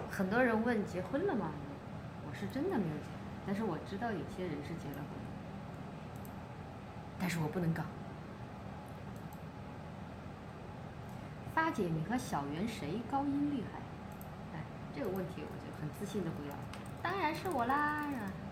很多人问结婚了吗？我是真的没有结，但是我知道有些人是结了婚，但是我不能搞。发姐，你和小圆谁高音厉害？哎，这个问题我就很自信的回答，当然是我啦。